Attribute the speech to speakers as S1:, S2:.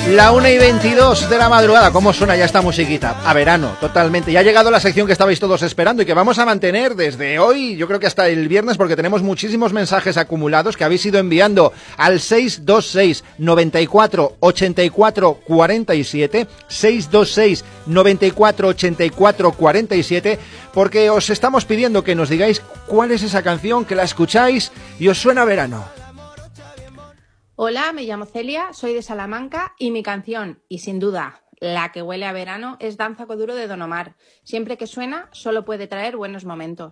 S1: La 1:22 de la madrugada. ¿Cómo suena ya esta musiquita? A verano, totalmente. Ya ha llegado la sección que estabais todos esperando y que vamos a mantener desde hoy, yo creo que hasta el viernes, porque tenemos muchísimos mensajes acumulados que habéis ido enviando al 626 94 84 47, 626 94 84 47, porque os estamos pidiendo que nos digáis cuál es esa canción, que la escucháis y os suena a verano.
S2: Hola, me llamo Celia, soy de Salamanca y mi canción, y sin duda la que huele a verano, es Danza Kuduro de Don Omar. Siempre que suena, solo puede traer buenos momentos.